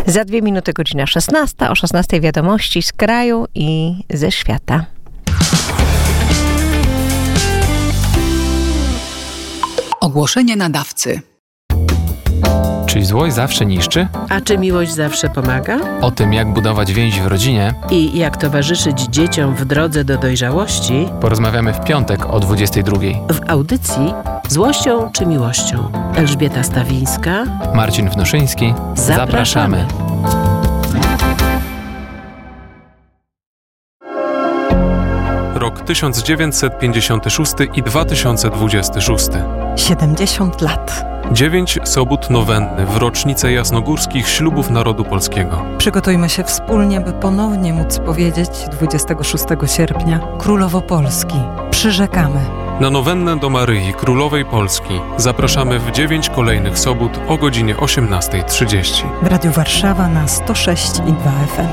Za 2 minuty godzina 16. O 16 wiadomości z kraju i ze świata. Ogłoszenie nadawcy. Czy złość zawsze niszczy? A czy miłość zawsze pomaga? O tym, jak budować więź w rodzinie I jak towarzyszyć dzieciom w drodze do dojrzałości, porozmawiamy w piątek o 22:00. w audycji Złością czy miłością. Elżbieta Stawińska, Marcin Wnoszyński. Zapraszamy. Rok 1956 i 2026. 70 lat. 9 sobót nowenny w rocznicę jasnogórskich ślubów narodu polskiego. Przygotujmy się wspólnie, by ponownie móc powiedzieć 26 sierpnia Królowo Polski. Przyrzekamy. Na nowennę do Maryi Królowej Polski zapraszamy w 9 kolejnych sobót o godzinie 18:30. W Radiu Warszawa na 106,2 FM.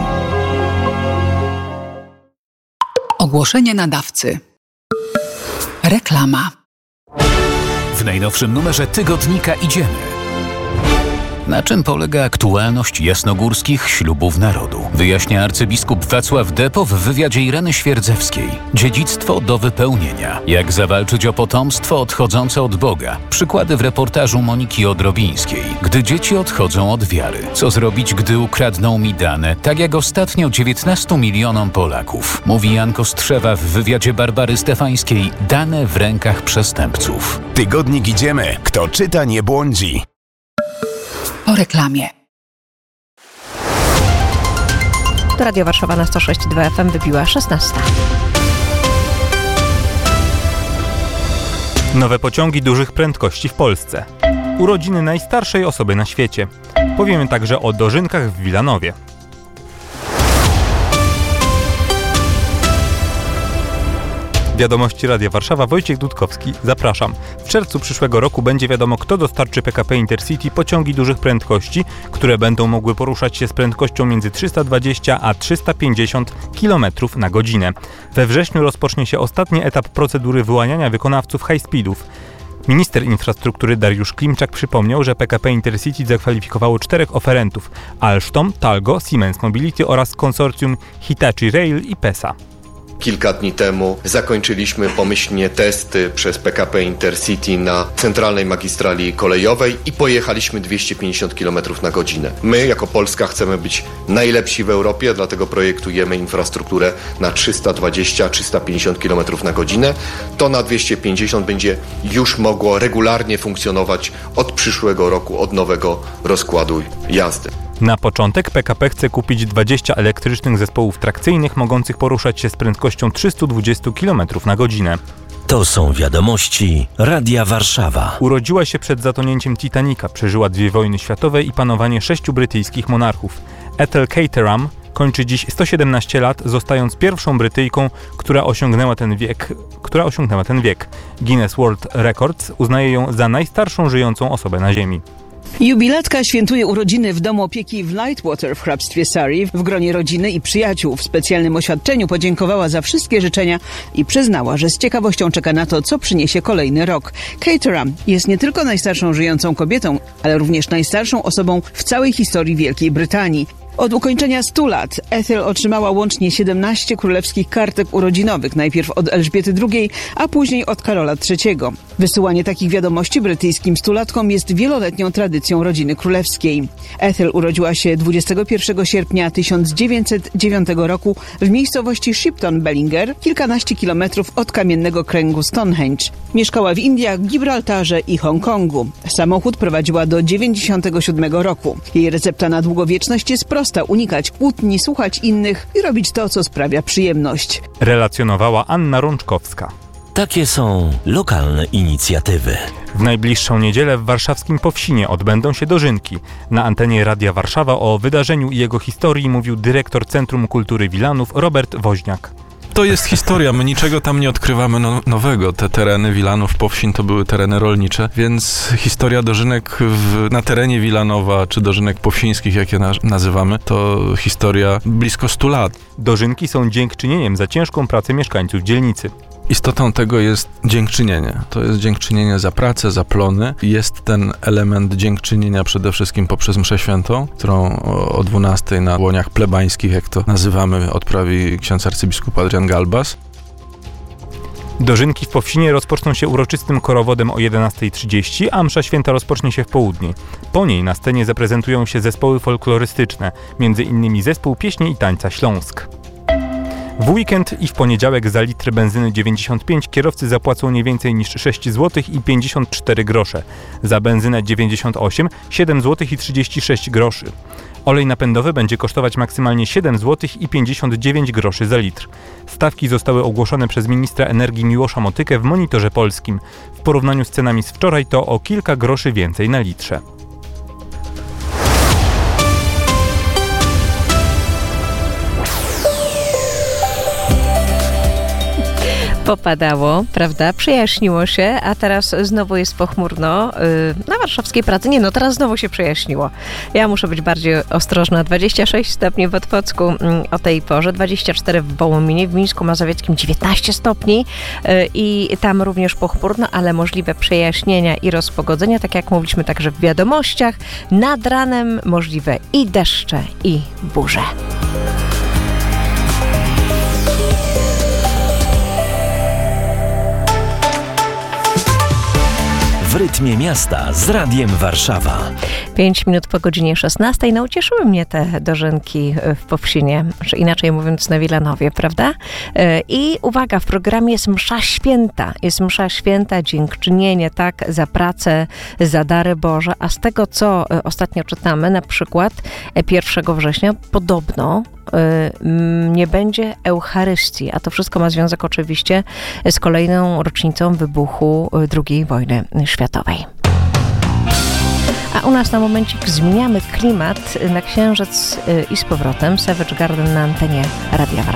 Ogłoszenie nadawcy. Reklama. W najnowszym numerze tygodnika Idziemy. Na czym polega aktualność jasnogórskich ślubów narodu? Wyjaśnia arcybiskup Wacław Depo w wywiadzie Ireny Świerdzewskiej. Dziedzictwo do wypełnienia. Jak zawalczyć o potomstwo odchodzące od Boga? Przykłady w reportażu Moniki Odrobińskiej. Gdy dzieci odchodzą od wiary. Co zrobić, gdy ukradną mi dane? Tak jak ostatnio 19 milionom Polaków. Mówi Jan Kostrzewa w wywiadzie Barbary Stefańskiej. Dane w rękach przestępców. Tygodnik Idziemy. Kto czyta, nie błądzi. Po reklamie. To Radio Warszawa na 106,2 FM wybiła 16. Nowe pociągi dużych prędkości w Polsce. Urodziny najstarszej osoby na świecie. Powiemy także o dożynkach w Wilanowie. Wiadomości Radia Warszawa, Wojciech Dudkowski. Zapraszam. W czerwcu przyszłego roku będzie wiadomo, kto dostarczy PKP Intercity pociągi dużych prędkości, które będą mogły poruszać się z prędkością między 320 a 350 km na godzinę. We wrześniu rozpocznie się ostatni etap procedury wyłaniania wykonawców high-speedów. Minister infrastruktury Dariusz Klimczak przypomniał, że PKP Intercity zakwalifikowało 4 oferentów: Alstom, Talgo, Siemens Mobility oraz konsorcjum Hitachi Rail i PESA. Kilka dni temu zakończyliśmy pomyślnie testy przez PKP Intercity na centralnej magistrali kolejowej i pojechaliśmy 250 km na godzinę. My jako Polska chcemy być najlepsi w Europie, dlatego projektujemy infrastrukturę na 320-350 km na godzinę. To na 250 będzie już mogło regularnie funkcjonować od przyszłego roku, od nowego rozkładu jazdy. Na początek PKP chce kupić 20 elektrycznych zespołów trakcyjnych mogących poruszać się z prędkością 320 km na godzinę. To są wiadomości Radia Warszawa. Urodziła się przed zatonięciem Titanica, przeżyła 2 wojny światowe i panowanie 6 brytyjskich monarchów. Ethel Caterham kończy dziś 117 lat, zostając pierwszą Brytyjką, która osiągnęła ten wiek. Guinness World Records uznaje ją za najstarszą żyjącą osobę na Ziemi. Jubilatka świętuje urodziny w domu opieki w Lightwater w hrabstwie Surrey. W gronie rodziny i przyjaciół w specjalnym oświadczeniu podziękowała za wszystkie życzenia i przyznała, że z ciekawością czeka na to, co przyniesie kolejny rok. Caterham jest nie tylko najstarszą żyjącą kobietą, ale również najstarszą osobą w całej historii Wielkiej Brytanii. Od ukończenia 100 lat Ethel otrzymała łącznie 17 królewskich kartek urodzinowych, najpierw od Elżbiety II, a później od Karola III. Wysyłanie takich wiadomości brytyjskim stulatkom jest wieloletnią tradycją rodziny królewskiej. Ethel urodziła się 21 sierpnia 1909 roku w miejscowości Shipton Bellinger, kilkanaście kilometrów od kamiennego kręgu Stonehenge. Mieszkała w Indiach, Gibraltarze i Hongkongu. Samochód prowadziła do 97 roku. Jej recepta na długowieczność jest prosta: unikać kłótni, słuchać innych i robić to, co sprawia przyjemność. Relacjonowała Anna Rączkowska. Takie są lokalne inicjatywy. W najbliższą niedzielę w warszawskim Powsinie odbędą się dożynki. Na antenie Radia Warszawa o wydarzeniu i jego historii mówił dyrektor Centrum Kultury Wilanów Robert Woźniak. To jest historia, my niczego tam nie odkrywamy nowego. Te tereny Wilanów, Powsin to były tereny rolnicze, więc historia dożynek na terenie Wilanowa, czy dożynek powsińskich, jak je nazywamy, to historia blisko 100 lat. Dożynki są dziękczynieniem za ciężką pracę mieszkańców dzielnicy. Istotą tego jest dziękczynienie. To jest dziękczynienie za pracę, za plony. Jest ten element dziękczynienia przede wszystkim poprzez mszę świętą, którą o 12 na łoniach plebańskich, jak to nazywamy, odprawi ksiądz arcybiskup Adrian Galbas. Dożynki w Powsinie rozpoczną się uroczystym korowodem o 11:30, a msza święta rozpocznie się w południe. Po niej na scenie zaprezentują się zespoły folklorystyczne, m.in. zespół pieśni i tańca Śląsk. W weekend i w poniedziałek za litr benzyny 95 kierowcy zapłacą nie więcej niż 6 zł i 54 grosze. Za benzynę 98 7 zł i 36 groszy. Olej napędowy będzie kosztować maksymalnie 7 zł i 59 groszy za litr. Stawki zostały ogłoszone przez ministra energii Miłosza Motykę w Monitorze Polskim. W porównaniu z cenami z wczoraj to o kilka groszy więcej na litrze. Popadało, prawda? Przejaśniło się, a teraz znowu jest pochmurno. Na warszawskiej Pradze. Nie, no teraz znowu się przejaśniło. Ja muszę być bardziej ostrożna. 26 stopni w Otwocku o tej porze, 24 w Wołominie, w Mińsku Mazowieckim 19 stopni i tam również pochmurno, ale możliwe przejaśnienia i rozpogodzenia, tak jak mówiliśmy także w wiadomościach. Nad ranem możliwe i deszcze, i burze. W rytmie miasta z Radiem Warszawa. 5 minut po godzinie 16. No ucieszyły mnie te dożynki w Powsinie, czy inaczej mówiąc na Wilanowie, prawda? I uwaga, w programie jest msza święta. Jest msza święta, dziękczynienie, tak, za pracę, za dary Boże. A z tego, co ostatnio czytamy, na przykład 1 września podobno nie będzie Eucharystii, a to wszystko ma związek oczywiście z kolejną rocznicą wybuchu II wojny światowej. A u nas na momencik zmieniamy klimat na Księżyc i z powrotem. Savage Garden na antenie Radia Warszawa.